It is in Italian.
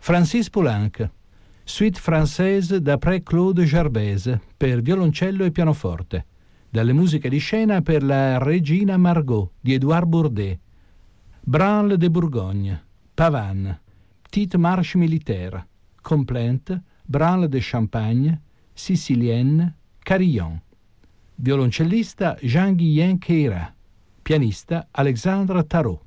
Francis Poulenc, Suite française d'après Claude Gerbese per violoncello e pianoforte, dalle musiche di scena per la Regina Margot di Édouard Bourdet, Branle de Bourgogne, Pavane, Petite Marche Militaire, Complainte, Branle de Champagne, Sicilienne, Carillon. Violoncellista Jean-Guillain Queyras, pianista Alexandre Tarot.